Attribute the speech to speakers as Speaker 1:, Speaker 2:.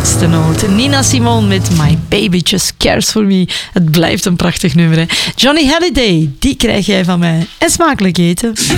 Speaker 1: laatste noot. Nina Simone met My Baby Just Cares For Me. Het blijft een prachtig nummer, hè. Johnny Hallyday, die krijg jij van mij. En smakelijk eten.